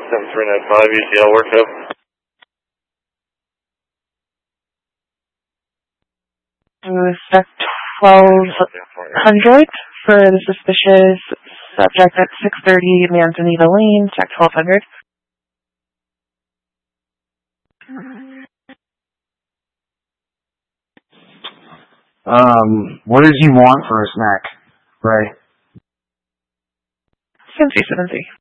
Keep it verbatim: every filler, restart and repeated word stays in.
seven three nine five, E T L workup. Respect twelve hundred for the suspicious subject at six thirty Manzanita Lane, check twelve hundred. Um, what does he want for a snack, Ray? Cincy, Cincy.